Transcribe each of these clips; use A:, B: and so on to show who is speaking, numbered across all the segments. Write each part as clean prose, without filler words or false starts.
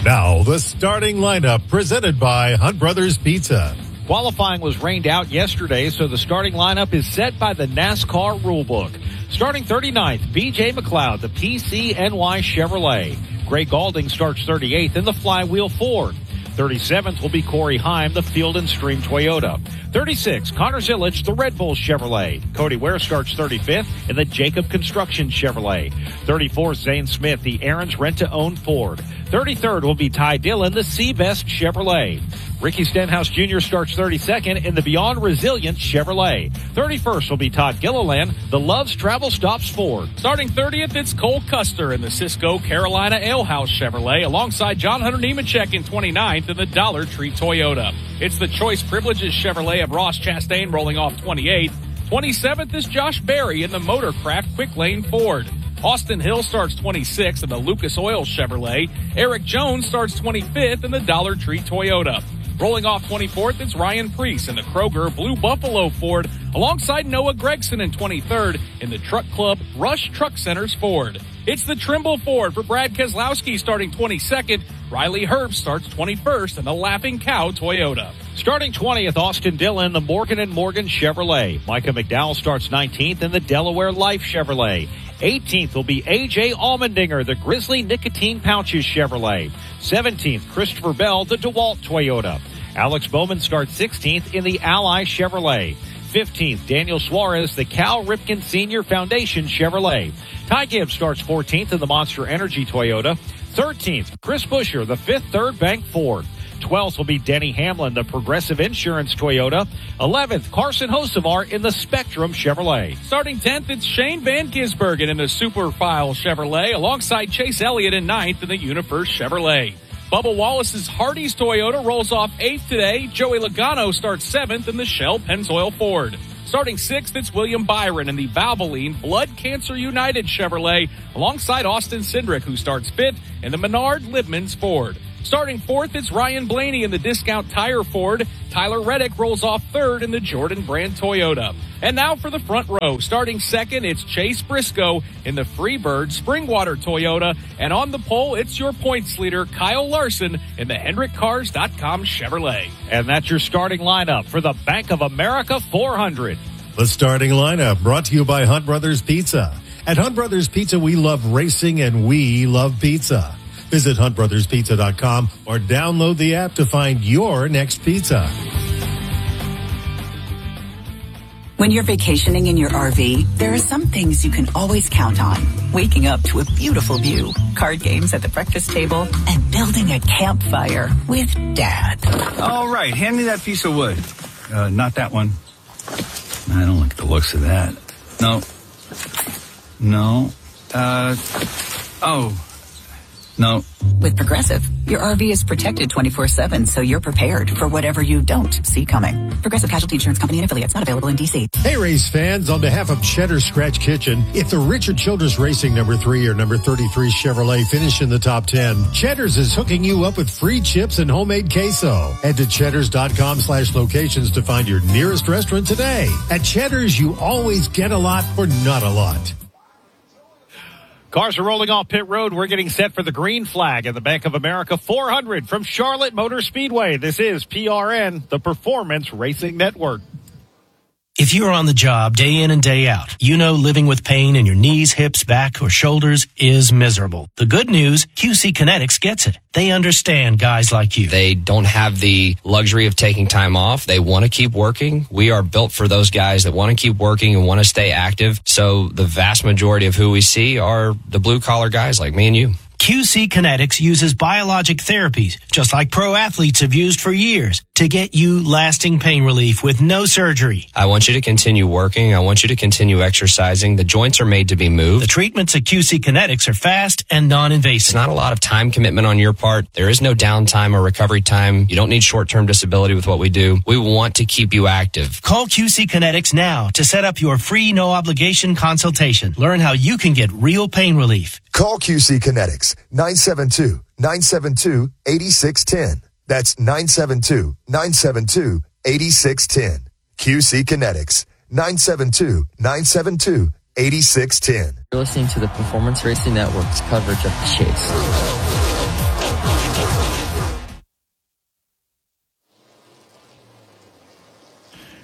A: Now, the starting lineup presented by Hunt Brothers Pizza.
B: Qualifying was rained out yesterday, so the starting lineup is set by the NASCAR rulebook. Starting 39th, B.J. McLeod, the PCNY Chevrolet. Gray Galding starts 38th in the Flywheel Ford. 37th will be Corey Heim, the Field & Stream Toyota. 36, Connor Zillich, the Red Bull Chevrolet. Cody Ware starts 35th in the Jacob Construction Chevrolet. 34th, Zane Smith, the Aaron's Rent-to-Own Ford. 33rd will be Ty Dillon, the Seabest Chevrolet. Ricky Stenhouse Jr. starts 32nd in the Beyond Resilient Chevrolet. 31st will be Todd Gilliland, the Love's Travel Stops Ford.
C: Starting 30th, it's Cole Custer in the Cisco Carolina Ale House Chevrolet, alongside John Hunter Nemechek in 29th in the Dollar Tree Toyota. It's the Choice Privileges Chevrolet of Ross Chastain rolling off 28th. 27th is Josh Berry in the Motorcraft Quick Lane Ford. Austin Hill starts 26th in the Lucas Oil Chevrolet. Eric Jones starts 25th in the Dollar Tree Toyota. Rolling off 24th, it's Ryan Preece in the Kroger Blue Buffalo Ford, alongside Noah Gregson in 23rd in the Truck Club Rush Truck Centers Ford. It's the Trimble Ford for Brad Keselowski starting 22nd. Riley Herbst starts 21st in the Laughing Cow Toyota.
B: Starting 20th, Austin Dillon, the Morgan & Morgan Chevrolet. Micah McDowell starts 19th in the Delaware Life Chevrolet. 18th will be A.J. Allmendinger, the Grizzly Nicotine Pouches Chevrolet. 17th, Christopher Bell, the DeWalt Toyota. Alex Bowman starts 16th in the Ally Chevrolet. 15th, Daniel Suarez, the Cal Ripken Senior Foundation Chevrolet. Ty Gibbs starts 14th in the Monster Energy Toyota. 13th, Chris Buescher, the Fifth Third Bank Ford. 12th will be Denny Hamlin, the Progressive Insurance Toyota. 11th, Carson Hocevar in the Spectrum Chevrolet.
C: Starting 10th, it's Shane Van Gisbergen in the Superfile Chevrolet, alongside Chase Elliott in 9th in the Universe Chevrolet. Bubba Wallace's Hardee's Toyota rolls off 8th today. Joey Logano starts 7th in the Shell Pennzoil Ford. Starting 6th, it's William Byron in the Valvoline Blood Cancer United Chevrolet, alongside Austin Cindric, who starts 5th in the Menard Libman's Ford. Starting 4th, it's Ryan Blaney in the Discount Tire Ford. Tyler Reddick rolls off 3rd in the Jordan Brand Toyota. And now for the front row. Starting 2nd, it's Chase Briscoe in the Freebird Springwater Toyota. And on the pole, it's your points leader, Kyle Larson, in the HendrickCars.com Chevrolet.
B: And that's your starting lineup for the Bank of America 400.
A: The starting lineup brought to you by Hunt Brothers Pizza. At Hunt Brothers Pizza, we love racing and we love pizza. Visit huntbrotherspizza.com or download the app to find your next pizza.
D: When you're vacationing in your RV, there are some things you can always count on. Waking up to a beautiful view, card games at the breakfast table, and building a campfire with Dad.
E: All right, hand me that piece of wood. Not that one. I don't like the looks of that. No. No.
D: With Progressive, your RV is protected 24/7, so you're prepared for whatever you don't see coming. Progressive Casualty Insurance Company and affiliates, not available in D.C.
A: Hey, race fans, on behalf of Cheddar Scratch Kitchen, if the Richard Childress Racing number 3 or number 33 Chevrolet finish in the top 10, Cheddar's is hooking you up with free chips and homemade queso. Head to cheddars.com/locations to find your nearest restaurant today. At Cheddar's, you always get a lot for not a lot.
B: Cars are rolling off pit road. We're getting set for the green flag at the Bank of America 400 from Charlotte Motor Speedway. This is PRN, the Performance Racing Network.
F: If you're on the job day in and day out, you know living with pain in your knees, hips, back, or shoulders is miserable. The good news, QC Kinetics gets it. They understand guys like you.
G: They don't have the luxury of taking time off. They want to keep working. We are built for those guys that want to keep working and want to stay active. So the vast majority of who we see are the blue-collar guys like me and you.
F: QC Kinetics uses biologic therapies, just like pro athletes have used for years, to get you lasting pain relief with no surgery.
G: I want you to continue working. I want you to continue exercising. The joints are made to be moved.
F: The treatments at QC Kinetics are fast and non-invasive.
G: It's not a lot of time commitment on your part. There is no downtime or recovery time. You don't need short-term disability with what we do. We want to keep you active.
F: Call QC Kinetics now to set up your free no-obligation consultation. Learn how you can get real pain relief.
H: Call QC Kinetics, 972-972-8610. That's 972-972-8610. QC Kinetics, 972-972-8610.
I: You're listening to the Performance Racing Network's coverage of the chase.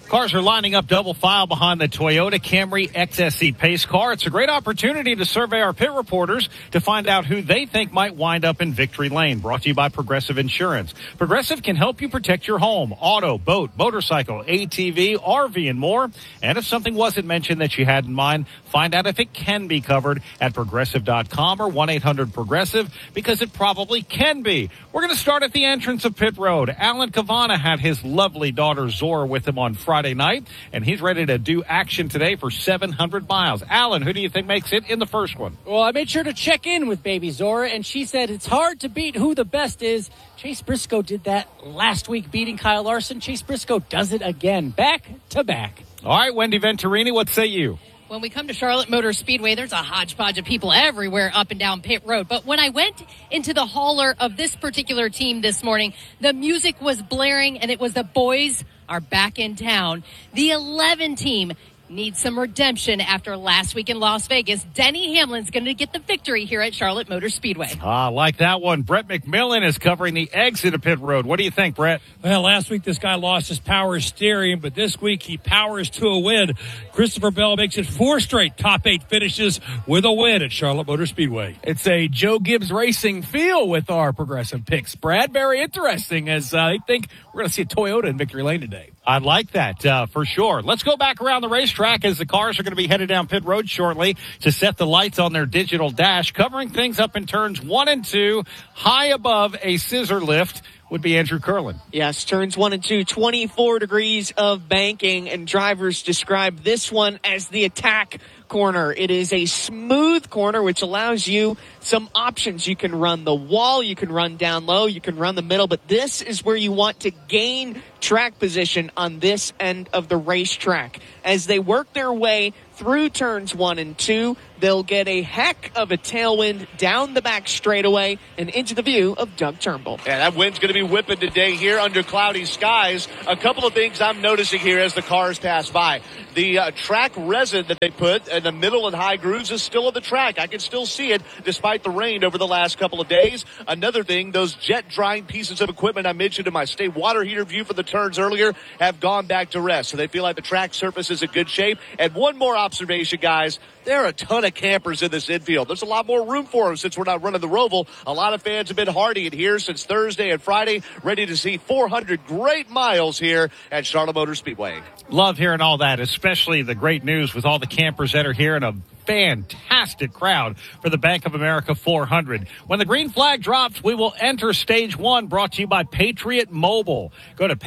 B: Cars are lining up double file behind the Toyota Camry XSE pace car. It's a great opportunity to survey our pit reporters to find out who they think might wind up in victory lane. Brought to you by Progressive Insurance. Progressive can help you protect your home, auto, boat, motorcycle, ATV, RV, and more. And if something wasn't mentioned that you had in mind, find out if it can be covered at Progressive.com or 1-800-PROGRESSIVE, because it probably can be. We're going to start at the entrance of pit road. Alan Cavana had his lovely daughter Zora with him on Friday night, and he's ready to do action today for 700 miles. Alan, who do you think makes it in the first one?
I: Well, I made sure to check in with baby Zora, and she said it's hard to beat who the best is. Chase Briscoe did that last week, beating Kyle Larson. Chase Briscoe does it again, back to back.
B: All right, Wendy Venturini, what say you?
J: When we come to Charlotte Motor Speedway, there's a hodgepodge of people everywhere up and down pit road. But when I went into the hauler of this particular team this morning, the music was blaring, and it was the boys are back in town. The 11 team needs some redemption after last week in Las Vegas. Denny Hamlin's going to get the victory here at Charlotte Motor Speedway.
B: I like that one. Brett McMillan is covering the exit of pit road. What do you think, Brett?
K: Well, last week this guy lost his power steering, but this week he powers to a win. Christopher Bell makes it 4 straight top 8 finishes with a win at Charlotte Motor Speedway.
C: It's a Joe Gibbs Racing feel with our Progressive picks. Brad, very interesting, as I think we're going to see a Toyota in victory lane today.
B: I like that for sure. Let's go back around the racetrack as the cars are going to be headed down pit road shortly to set the lights on their digital dash. Covering things up in turns 1 and 2, high above a scissor lift, would be Andrew Curlin.
L: Yes, turns 1 and 2, 24 degrees of banking, and drivers describe this one as the attack corner. It is a smooth corner, which allows you some options. You can run the wall, you can run down low, you can run the middle, but this is where you want to gain track position on this end of the racetrack. As they work their way through turns 1 and 2, they'll get a heck of a tailwind down the back straightaway and into the view of Doug Turnbull.
M: Yeah, that wind's going to be whipping today here under cloudy skies. A couple of things I'm noticing here as the cars pass by. The track resin that they put in the middle and high grooves is still on the track. I can still see it despite the rain over the last couple of days. Another thing, those jet drying pieces of equipment I mentioned in my state water heater view for the turns earlier have gone back to rest. So they feel like the track surface is in good shape. And one more observation, guys. There are a ton of campers in this infield. There's a lot more room for them since we're not running the Roval. A lot of fans have been hardying here since Thursday and Friday, ready to see 400 great miles here at Charlotte Motor Speedway.
B: Love hearing all that, especially the great news with all the campers that are here and a fantastic crowd for the Bank of America 400. When the green flag drops, we will enter stage 1, brought to you by Patriot Mobile. Go to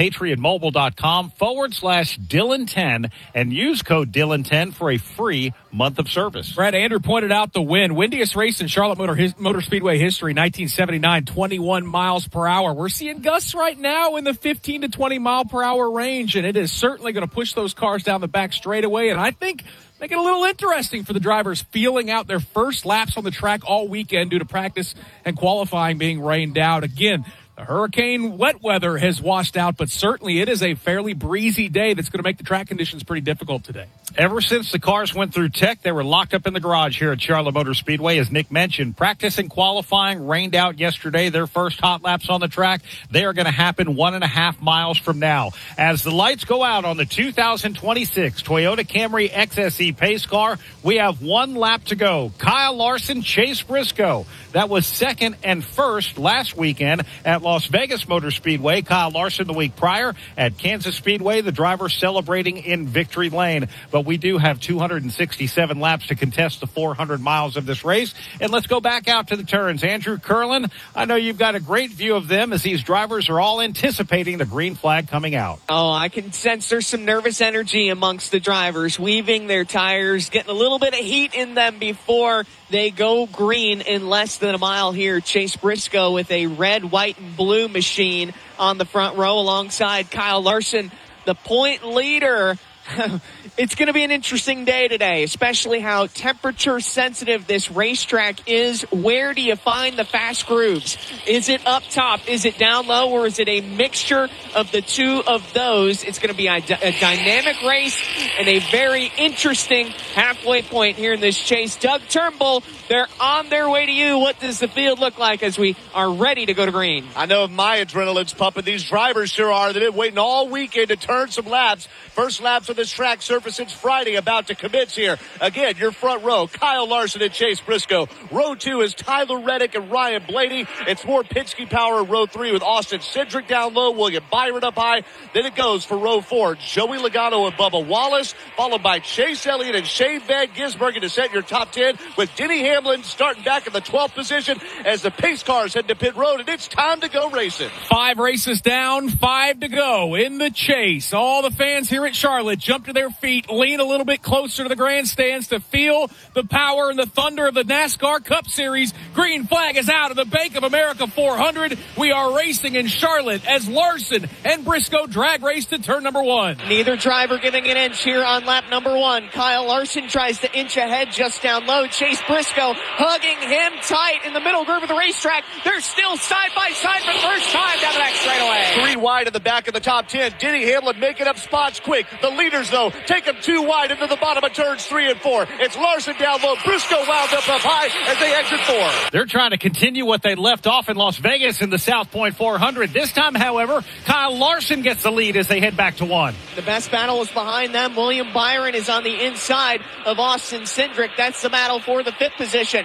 B: patriotmobile.com/Dylan10 and use code Dylan10 for a free month of service.
C: Brad, Andrew pointed out the win. Windiest race in Charlotte Motor Speedway history, 1979, 21 miles per hour. We're seeing gusts right now in the 15 to 20 mile per hour range, and it is certainly going to push those cars down the back straightaway, and I think make it a little interesting for the drivers feeling out their first laps on the track all weekend due to practice and qualifying being rained out. Again, the hurricane wet weather has washed out, but certainly it is a fairly breezy day that's going to make the track conditions pretty difficult today.
B: Ever since the cars went through tech, they were locked up in the garage here at Charlotte Motor Speedway. As Nick mentioned, practice and qualifying rained out yesterday. Their first hot laps on the track, they are going to happen 1.5 miles from now. As the lights go out on the 2026 Toyota Camry XSE pace car, we have 1 lap to go. Kyle Larson, Chase Briscoe. That was second and first last weekend at Las Vegas Motor Speedway. Kyle Larson the week prior at Kansas Speedway, the driver celebrating in victory lane. But we do have 267 laps to contest the 400 miles of this race. And let's go back out to the turns. Andrew Curlin, I know you've got a great view of them as these drivers are all anticipating the green flag coming out.
L: Oh, I can sense there's some nervous energy amongst the drivers, weaving their tires, getting a little bit of heat in them before they go green in less than a mile here. Chase Briscoe with a red, white, and blue machine on the front row alongside Kyle Larson, the point leader. It's going to be an interesting day today, especially how temperature sensitive this racetrack is. Where do you find the fast grooves? Is it up top? Is it down low? Or is it a mixture of the two of those? It's going to be a dynamic race and a very interesting halfway point here in this chase. Doug Turnbull, they're on their way to you. What does the field look like as we are ready to go to green?
M: I know my adrenaline's pumping. These drivers sure are. They've been waiting all weekend to turn some laps. First laps of this track surface since Friday about to commence here. Again, your front row, Kyle Larson and Chase Briscoe. Row 2 is Tyler Reddick and Ryan Blaney. It's more Penske power in row 3 with Austin Cindric down low, William Byron up high. Then it goes for row 4, Joey Logano and Bubba Wallace, followed by Chase Elliott and Shane Van Gisbergen to set your top 10, with Denny Hamlin starting back in the 12th position as the pace cars head to pit road, and it's time to go racing.
C: 5 races down, 5 to go in the chase. All the fans here at Charlotte jump to their feet, lean a little bit closer to the grandstands to feel the power and the thunder of the NASCAR Cup Series. Green flag is out of the Bank of America 400. We are racing in Charlotte as Larson and Briscoe drag race to turn number 1.
L: Neither driver giving an inch here on lap number 1. Kyle Larson tries to inch ahead just down low. Chase Briscoe hugging him tight in the middle groove of the racetrack. They're still side by side for the first time down the back straightaway.
M: 3 wide in the back of the top 10. Denny Hamlin making up spots quick. The leaders, though, take them 2 wide into the bottom of turns 3 and 4. It's Larson down low. Briscoe wound up high as they exit 4.
B: They're trying to continue what they left off in Las Vegas in the South Point 400. This time, however, Kyle Larson gets the lead as they head back to 1.
L: The best battle is behind them. William Byron is on the inside of Austin Cindric. That's the battle for the 5th position.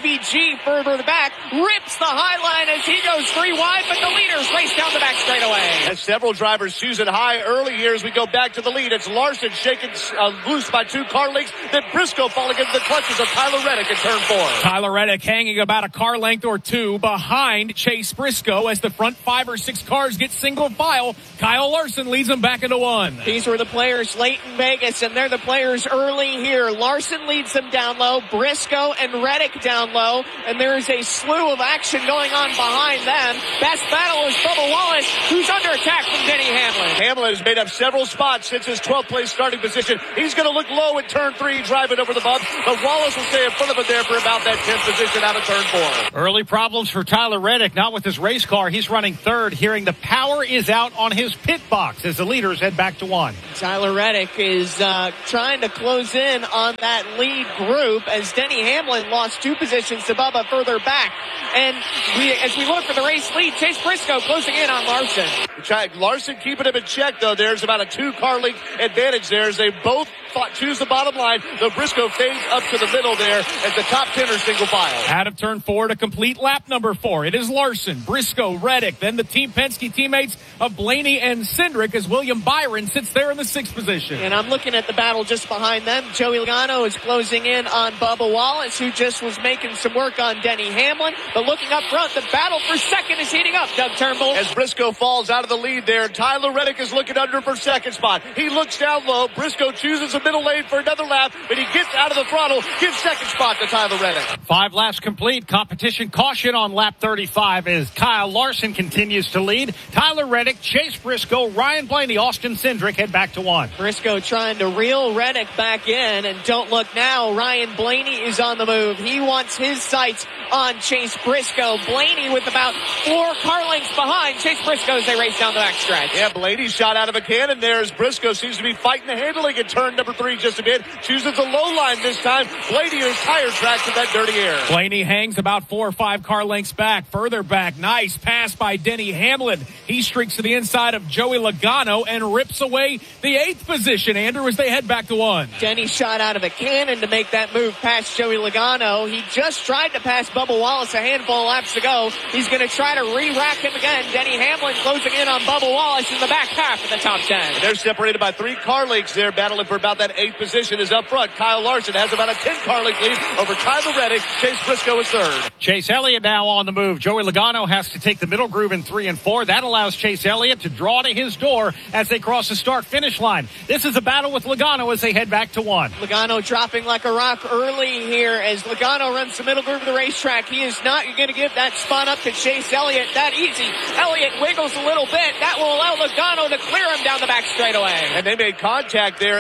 L: SVG further back rips the high line as he goes 3 wide, but the leaders race down the back straightaway.
M: As several drivers choose it high early here as we go back to the lead. It's Larson shaken loose by 2 car lengths. Then Briscoe falling into the clutches of Tyler Reddick in turn 4.
C: Tyler Reddick hanging about a car length or 2 behind Chase Briscoe as the front 5 or 6 cars get single file. Kyle Larson leads them back into 1.
L: These were the players late in Vegas, and they're the players early here. Larson leads them down low, Briscoe and Reddick down low, and there is a slew of action going on behind them. Best battle is Bubba Wallace, who's under attack from Denny Hamlin.
M: Hamlin has made up several spots since his 12th place starting position. He's going to look low in turn 3, driving over the bump, but Wallace will stay in front of him there for about that 10th position out of turn 4.
B: Early problems for Tyler Reddick, not with his race car. He's running 3rd, hearing the power is out on his pit box as the leaders head back to 1.
L: Tyler Reddick is trying to close in on that lead group as Denny Hamlin lost 2 positions to Bubba further back. And as we look for the race lead, Chase Briscoe closing in on Larson.
M: Larson keeping him in check, though. There's about a 2 car length advantage there as they both choose the bottom line. The Briscoe fades up to the middle there as the top 10 are single file.
C: Out of turn 4 to complete lap number 4. It is Larson, Briscoe, Reddick, then the Team Penske teammates of Blaney and Cindric as William Byron sits there in the 6th position.
L: And I'm looking at the battle just behind them. Joey Logano is closing in on Bubba Wallace, who just was making some work on Denny Hamlin. But looking up front, the battle for 2nd is heating up. Doug Turnbull.
M: As Briscoe falls out of the lead there, Tyler Reddick is looking under for 2nd spot. He looks down low. Briscoe chooses a middle lane for another lap, but he gets out of the throttle, gives 2nd spot to Tyler Reddick.
B: 5 laps complete. Competition caution on lap 35 as Kyle Larson continues to lead. Tyler Reddick, Chase Briscoe, Ryan Blaney, Austin Cindric head back to 1.
L: Briscoe trying to reel Reddick back in, and don't look now. Ryan Blaney is on the move. He wants his sights on Chase Briscoe. Blaney with about 4 car lengths behind Chase Briscoe as they race down the backstretch.
M: Yeah, Blaney shot out of a cannon there as Briscoe seems to be fighting the handling in turn number 3 just a bit. Chooses the low line this time. Blaney is tire tracks in that dirty air.
C: Blaney hangs about 4 or 5 car lengths back. Further back, nice pass by Denny Hamlin. He streaks to the inside of Joey Logano and rips away the 8th position, Andrew, as they head back to 1.
L: Denny shot out of a cannon to make that move past Joey Logano. He just tried to pass Bubba Wallace a handful of laps ago. He's going to try to re-rack him again. Denny Hamlin closing in on Bubba Wallace in the back half of the top 10.
M: And they're separated by 3 car lengths there, battling for about that 8th position. Is up front. Kyle Larson has about a 10 car length lead over Tyler Reddick. Chase Briscoe is 3rd.
B: Chase Elliott now on the move. Joey Logano has to take the middle groove in 3 and 4. That allows Chase Elliott to draw to his door as they cross the start-finish line. This is a battle with Logano as they head back to 1.
L: Logano dropping like a rock early here as Logano runs the middle groove of the racetrack. He is not going to give that spot up to Chase Elliott that easy. Elliott wiggles a little bit. That will allow Logano to clear him down the back straightaway.
M: And they made contact there out of turn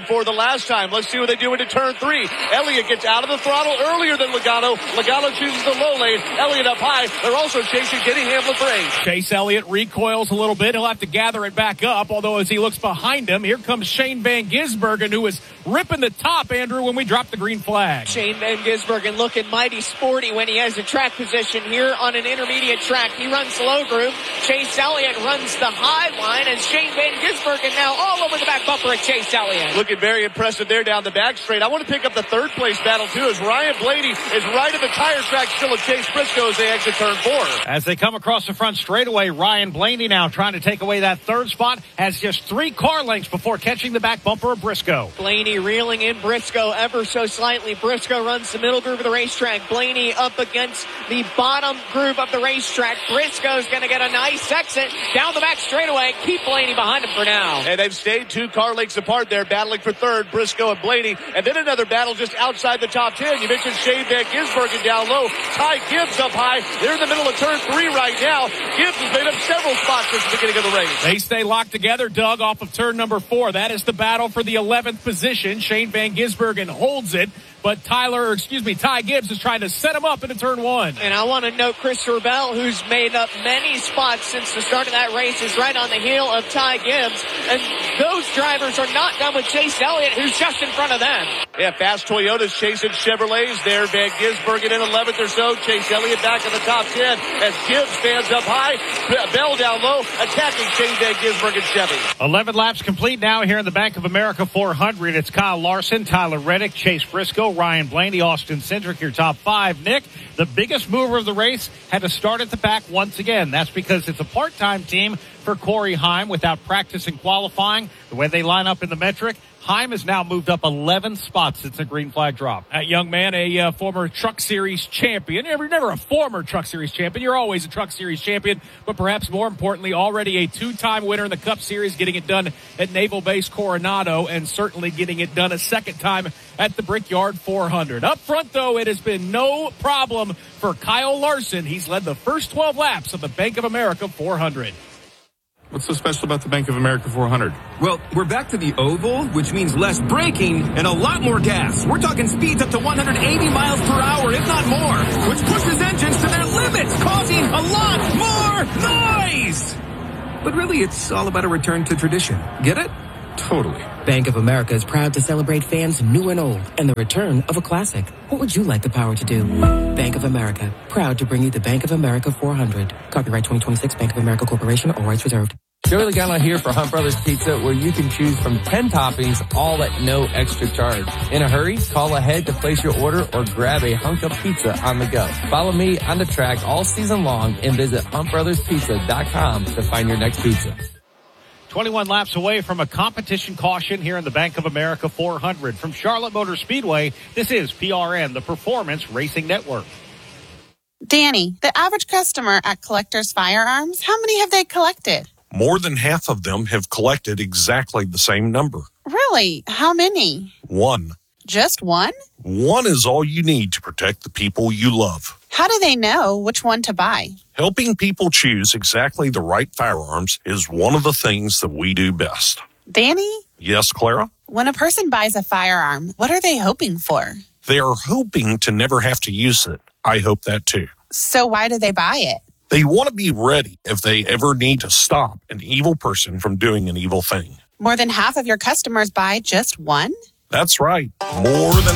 M: for the last time. Let's see what they do into turn 3. Elliott gets out of the throttle earlier than Logano. Logano chooses the low lane. Elliott up high. They're also chasing Denny Hamlin for 8.
C: Chase Elliott recoils a little bit. He'll have to gather it back up, although as he looks behind him, here comes Shane Van Gisbergen, who is ripping the top, Andrew, when we drop the green flag.
L: Shane Van Gisbergen looking mighty sporty when he has a track position here on an intermediate track. He runs the low groove. Chase Elliott runs the high line, and Shane Van Gisbergen now all over the back bumper of Chase Elliott.
M: Looking very impressive there down the back straight. I want to pick up the third place battle too, as Ryan Blaney is right at the tire track still at Chase Briscoe as they exit turn 4.
B: As they come across the front straightaway, Ryan Blaney now trying to take away that third spot, has just 3 car lengths before catching the back bumper of Briscoe.
L: Blaney reeling in Briscoe ever so slightly. Briscoe runs the middle groove of the racetrack. Blaney up against the bottom groove of the racetrack. Briscoe's going to get a nice exit down the back straightaway. Keep Blaney behind him for now.
M: And they've stayed 2 car lengths apart there, battling for third, Briscoe and Blaney. And then another battle just outside the top 10. You mentioned Shane Van Gisbergen down low. Ty Gibbs up high. They're in the middle of turn 3 right now. Gibbs has made up several spots since the beginning of the race.
C: They stay locked together, Doug, off of turn number 4. That is the battle for the 11th position. Shane Van Gisbergen holds it, but Ty Gibbs is trying to set him up into turn 1.
L: And I want to note Christopher Bell, who's made up many spots since the start of that race, is right on the heel of Ty Gibbs. And those drivers are not done with Chase Elliott, who's just in front of them.
M: Yeah, fast Toyotas chasing Chevrolets there. Van Gisbergen in 11th or so. Chase Elliott back in the top 10 as Gibbs stands up high. Bell down low, attacking Shane Van Gisbergen Chevy.
B: 11 laps complete now here in the Bank of America 400. It's Kyle Larson, Tyler Reddick, Chase Briscoe, Ryan Blaney, Austin Cindric, your top 5. Nick, the biggest mover of the race, had to start at the back once again. That's because it's a part-time team for Corey Heim without practice and qualifying. The way they line up in the metric, Heim has now moved up 11 spots since the green flag drop.
C: That young man, a former Truck Series champion. You're never a former Truck Series champion. You're always a Truck Series champion, but perhaps more importantly, already a 2-time winner in the Cup Series, getting it done at Naval Base Coronado, and certainly getting it done a second time at the Brickyard 400. Up front, though, it has been no problem for Kyle Larson. He's led the first 12 laps of the Bank of America 400.
N: What's so special about the Bank of America 400?
O: Well, we're back to the oval, which means less braking and a lot more gas. We're talking speeds up to 180 miles per hour, if not more, which pushes engines to their limits, causing a lot more noise. But really, it's all about a return to tradition. Get it?
N: Totally.
P: Bank of America is proud to celebrate fans new and old and the return of a classic. What would you like the power to do? Bank of America, proud to bring you the Bank of America 400. Copyright 2026 Bank of America Corporation, all rights reserved.
Q: Joey Logano here for Hunt Brothers Pizza, where you can choose from 10 toppings, all at no extra charge. In a hurry, call ahead to place your order or grab a hunk of pizza on the go. Follow me on the track all season long and visit huntbrotherspizza.com to find your next pizza.
B: 21 laps away from a competition caution here in the Bank of America 400. From Charlotte Motor Speedway, this is PRN, the Performance Racing Network.
R: Danny, the average customer at Collector's Firearms, how many have they collected?
S: More than half of them have collected exactly the same number.
R: Really? How many?
S: 1.
R: Just 1?
S: 1 is all you need to protect the people you love.
R: How do they know which one to buy?
S: Helping people choose exactly the right firearms is one of the things that we do best.
R: Danny?
S: Yes, Clara?
R: When a person buys a firearm, what are they hoping for?
S: They are hoping to never have to use it. I hope that too.
R: So why do they buy it?
S: They want to be ready if they ever need to stop an evil person from doing an evil thing.
R: More than half of your customers buy just 1?
S: That's right. More than